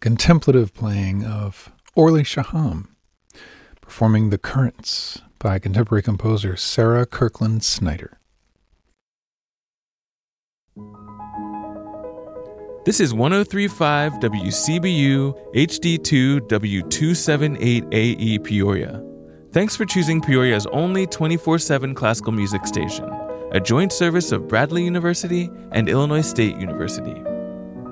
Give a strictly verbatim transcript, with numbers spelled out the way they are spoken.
contemplative playing of Orly Shaham, performing The Currents by contemporary composer Sarah Kirkland Snyder. This is one oh three point five W C B U H D two W two seventy-eight A E Peoria. Thanks for choosing Peoria's only twenty-four seven classical music station, a joint service of Bradley University and Illinois State University.